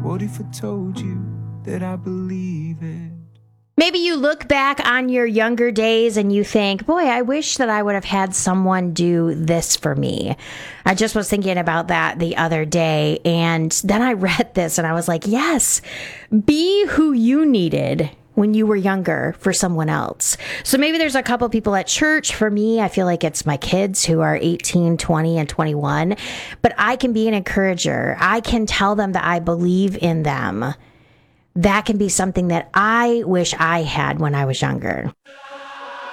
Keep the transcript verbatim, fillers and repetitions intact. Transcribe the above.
What if I told you that I believe it? Maybe you look back on your younger days and you think, boy, I wish that I would have had someone do this for me. I just was thinking about that the other day. And then I read this and I was like, yes, be who you needed when you were younger for someone else. So maybe there's a couple people at church. For me, I feel like it's my kids who are eighteen, twenty, and twenty-one. But I can be an encourager. I can tell them that I believe in them. That can be something that I wish I had when I was younger.